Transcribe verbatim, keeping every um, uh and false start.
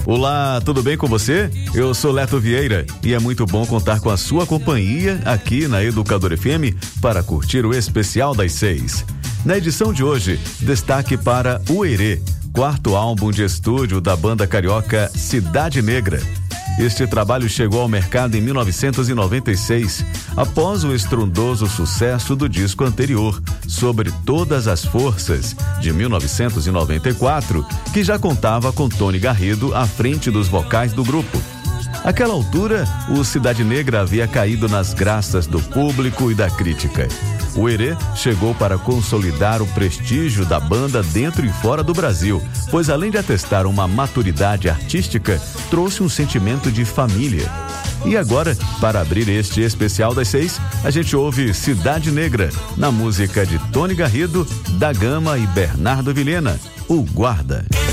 Olá, tudo bem com você? Eu sou Leto Vieira e é muito bom contar com a sua companhia aqui na Educador F M para curtir o especial das seis. Na edição de hoje, destaque para O Herê, quarto álbum de estúdio da banda carioca Cidade Negra. Este trabalho chegou ao mercado em mil novecentos e noventa e seis, após o estrondoso sucesso do disco anterior, Sobre Todas as Forças, de mil novecentos e noventa e quatro, que já contava com Tony Garrido à frente dos vocais do grupo. Àquela altura, o Cidade Negra havia caído nas graças do público e da crítica. O Herê chegou para consolidar o prestígio da banda dentro e fora do Brasil, pois além de atestar uma maturidade artística, trouxe um sentimento de família. E agora, para abrir este especial das seis, a gente ouve Cidade Negra, na música de Tony Garrido, Da Gama e Bernardo Vilhena, O Guarda.